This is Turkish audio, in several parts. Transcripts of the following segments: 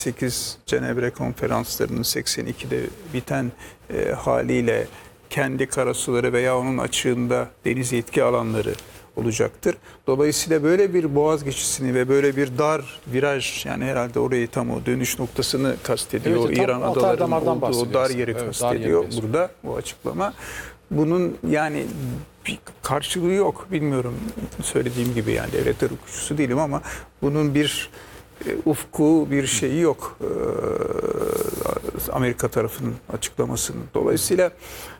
8 Cenevre konferanslarının 82'de biten haliyle kendi karasuları veya onun açığında deniz yetki alanları olacaktır. Dolayısıyla böyle bir boğaz geçişini ve böyle bir dar viraj, yani herhalde orayı tam o dönüş noktasını kastediyor. Evet, İran adalarının olduğu o dar yeri evet, kastediyor burada bu açıklama. Bunun yani bir karşılığı yok. Bilmiyorum, söylediğim gibi yani devletler hukukçusu değilim ama bunun bir ufku, bir şeyi yok Amerika tarafının açıklamasının. Dolayısıyla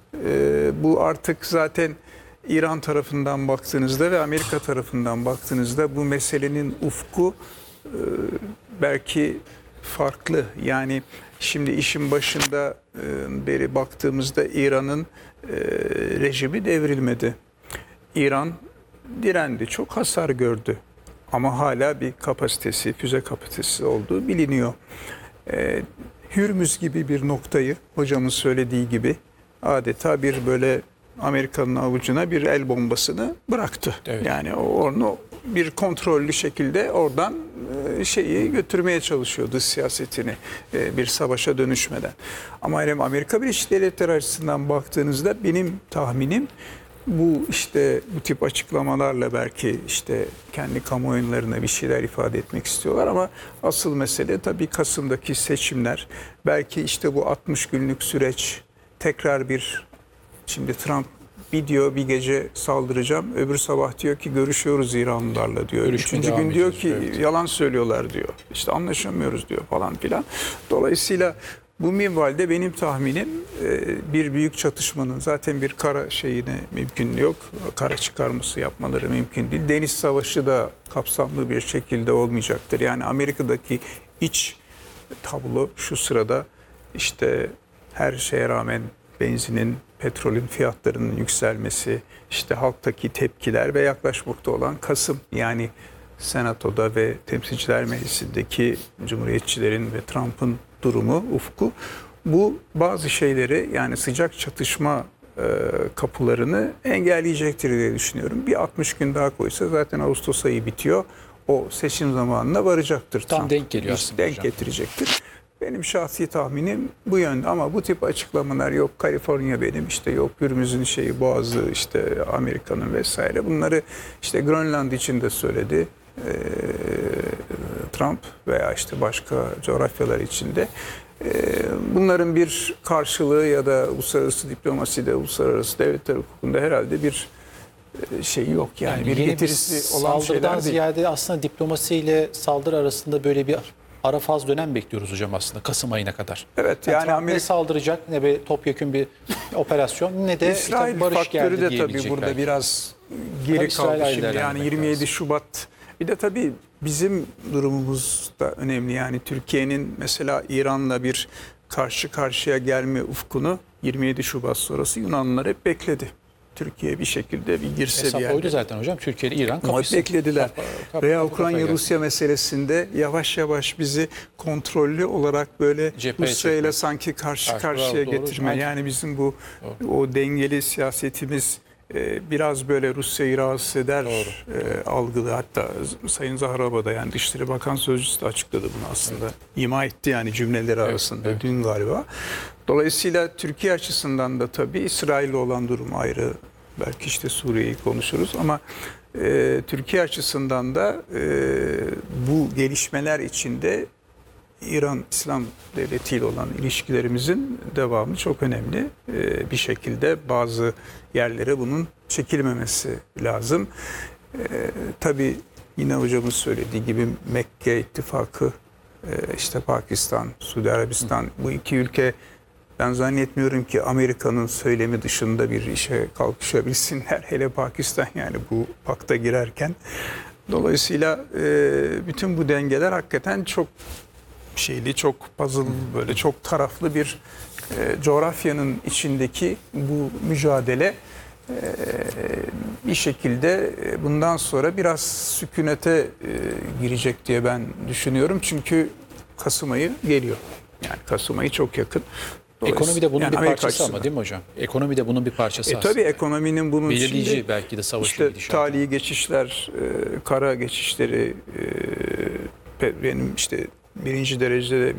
bu artık zaten İran tarafından baktığınızda ve Amerika tarafından baktığınızda bu meselenin ufku belki farklı. Yani şimdi işin başında beri baktığımızda İran'ın rejimi devrilmedi. İran direndi, çok hasar gördü. Ama hala bir kapasitesi, füze kapasitesi olduğu biliniyor. Hürmüz gibi bir noktayı, hocamın söylediği gibi, adeta bir böyle Amerika'nın avucuna bir el bombasını bıraktı. Evet. Yani onu bir kontrollü şekilde oradan şeyi götürmeye çalışıyor, dış siyasetini bir savaşa dönüşmeden. Ama hem Amerika Birleşik Devletleri açısından baktığınızda benim tahminim bu işte bu tip açıklamalarla belki işte kendi kamuoylarına bir şeyler ifade etmek istiyorlar ama asıl mesele tabii Kasım'daki seçimler. Belki işte bu 60 günlük süreç tekrar bir, şimdi Trump bir diyor bir gece saldıracağım, öbür sabah diyor ki görüşüyoruz İranlılarla diyor. Üçüncü gün diyor ki evet, yalan söylüyorlar diyor. İşte anlaşamıyoruz diyor falan filan. Dolayısıyla bu minvalde benim tahminim bir büyük çatışmanın, zaten bir kara şeyine mümkün yok. Kara çıkarması yapmaları mümkün değil. Deniz savaşı da kapsamlı bir şekilde olmayacaktır. Yani Amerika'daki iç tablo şu sırada işte her şeye rağmen benzinin, petrolün fiyatlarının yükselmesi, işte halktaki tepkiler ve yaklaşmakta olan Kasım, yani Senato'da ve Temsilciler Meclisi'ndeki Cumhuriyetçilerin ve Trump'ın durumu, ufku, bu bazı şeyleri, yani sıcak çatışma kapılarını engelleyecektir diye düşünüyorum. Bir 60 gün daha koysa zaten Ağustos ayı bitiyor. O seçim zamanına varacaktır. Tam Trump. denk geliyor aslında denk hocam. Getirecektir. Benim şahsi tahminim bu yönde ama bu tip açıklamalar, yok Kaliforniya benim, işte yok Hürmüz'ün şeyi, Boğazı işte Amerika'nın vesaire, bunları işte Grönland için de söyledi Trump veya işte başka coğrafyalar için de. Bunların bir karşılığı ya da uluslararası diplomaside, uluslararası devletler hukukunda herhalde bir şey yok, yani bir getirisi olan şeyler saldırıdan değil. ziyade aslında diplomasiyle saldırı arasında böyle bir ara faz dönem bekliyoruz hocam aslında Kasım ayına kadar. Evet, yani Trump Amerika ne saldıracak, ne bir topyekun bir operasyon, ne de İsrail barış faktörü geldi de tabii burada belki. biraz geri kaldı şimdi. Yani 27 Şubat, bir de tabii bizim durumumuz da önemli. Yani Türkiye'nin mesela İran'la bir karşı karşıya gelme ufkunu 27 Şubat sonrası Yunanlılar hep bekledi. Türkiye bir şekilde bir girse Hesap bir yerde. oydu zaten hocam. Türkiye ile İran kapısı. Beklediler. Veya Ukrayna-Rusya meselesinde yavaş yavaş bizi kontrollü olarak böyle Rusya ile sanki karşı karşıya getirme. Yani bizim bu o dengeli siyasetimiz biraz böyle Rusya'yı rahatsız eder algılı. Hatta Sayın Zaharova da, yani Dışişleri Bakan Sözcüsü de açıkladı bunu aslında. Evet. İma etti yani cümleleri arasında dün galiba. Dolayısıyla Türkiye açısından da tabii İsrail'le olan durum ayrı. Belki işte Suriye'yi konuşuruz ama Türkiye açısından da bu gelişmeler içinde İran İslam Devleti ile olan ilişkilerimizin devamı çok önemli. Bir şekilde bazı yerlere bunun çekilmemesi lazım. Tabii yine hocamın söylediği gibi Mekke İttifakı, işte Pakistan, Suudi Arabistan, bu iki ülke, ben zannetmiyorum ki Amerika'nın söylemi dışında bir işe kalkışabilsinler. Hele Pakistan, yani bu pakta girerken. Dolayısıyla bütün bu dengeler hakikaten çok şeyli, çok puzzle, böyle çok taraflı bir coğrafyanın içindeki bu mücadele bir şekilde bundan sonra biraz sükunete girecek diye ben düşünüyorum. Çünkü Kasım ayı geliyor. Yani Kasım ayı çok yakın. Ekonomi de bunun yani bir Amerika parçası açısından. ama değil mi hocam? Ekonomi de bunun bir parçası aslında. Tabii ekonominin bunun belirleyici içinde, belki de savaşın işte gidişatı. tali geçişler, kara geçişleri, benim işte birinci derecede